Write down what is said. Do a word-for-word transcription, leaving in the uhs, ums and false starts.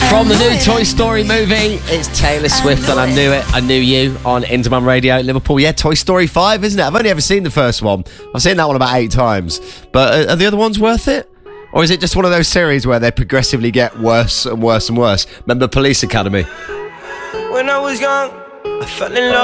From the new Toy Story movie, it's Taylor Swift and I Knew It, I Knew You on Interman Radio Liverpool. Yeah, Toy Story five, isn't it? I've only ever seen the first one. I've seen that one about eight times. But are the other ones worth it? Or is it just one of those series where they progressively get worse and worse and worse? Remember Police Academy? When I was young, I fell in love.